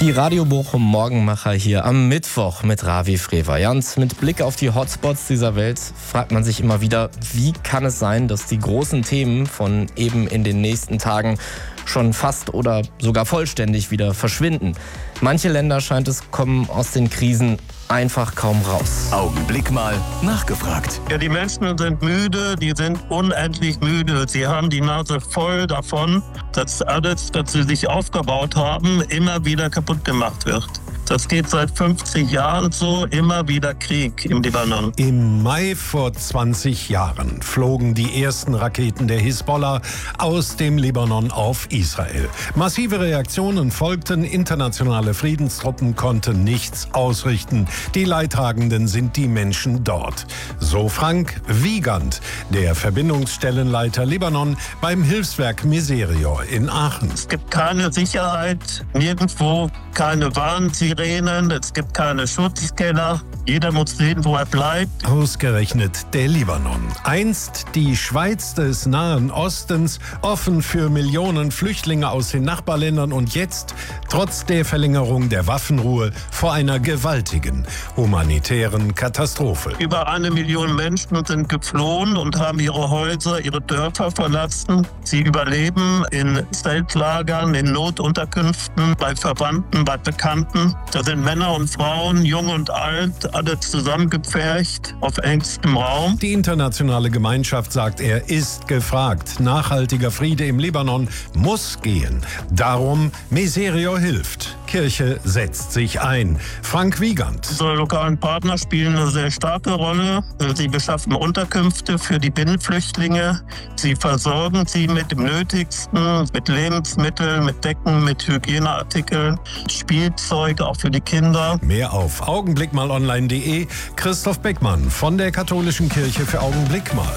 Die Radio Bochum Morgenmacher hier am Mittwoch mit Ravi Frevajans. Mit Blick auf die Hotspots dieser Welt fragt man sich immer wieder, wie kann es sein, dass die großen Themen von eben in den nächsten Tagen schon fast oder sogar vollständig wieder verschwinden. Manche Länder, scheint es, kommen aus den Krisen einfach kaum raus. Augenblick mal nachgefragt. Ja, die Menschen sind müde, die sind unendlich müde. Sie haben die Nase voll davon, dass alles, das sie sich aufgebaut haben, immer wieder kaputt gemacht wird. Das geht seit 50 Jahren so, immer wieder Krieg im Libanon. Im Mai vor 20 Jahren flogen die ersten Raketen der Hisbollah aus dem Libanon auf Israel. Massive Reaktionen folgten, internationale Friedenstruppen konnten nichts ausrichten. Die Leidtragenden sind die Menschen dort. So Frank Wiegand, der Verbindungsstellenleiter Libanon beim Hilfswerk Miserior in Aachen. Es gibt keine Sicherheit, nirgendwo keine Warnsirenen, es gibt keine Schutzkeller. Jeder muss sehen, wo er bleibt. Ausgerechnet der Libanon. Einst die Schweiz des Nahen Ostens, offen für Millionen Flüchtlinge aus den Nachbarländern und jetzt, trotz der Verlängerung der Waffenruhe, vor einer gewaltigen humanitären Katastrophe. Über 1 Million Menschen sind geflohen und haben ihre Häuser, ihre Dörfer verlassen. Sie überleben in Zeltlagern, in Notunterkünften, bei Verwandten, bei Bekannten. Da sind Männer und Frauen, jung und alt, alle zusammengepfercht auf engstem Raum. Die internationale Gemeinschaft, sagt er, ist gefragt. Nachhaltiger Friede im Libanon muss gehen. Darum Miserior hilft. Kirche setzt sich ein. Frank Wiegand. Unsere lokalen Partner spielen eine sehr starke Rolle. Sie beschaffen Unterkünfte für die Binnenflüchtlinge. Sie versorgen sie mit dem Nötigsten, mit Lebensmitteln, mit Decken, mit Hygieneartikeln, Spielzeug, auch für die Kinder. Mehr auf augenblickmalonline.de. Christoph Beckmann von der Katholischen Kirche für Augenblick mal.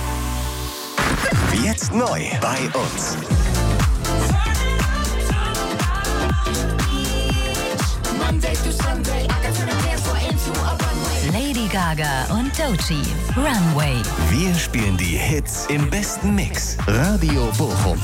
Jetzt neu bei uns. Lady Gaga und Doechii, Runway. Wir spielen die Hits im besten Mix. Radio Bochum.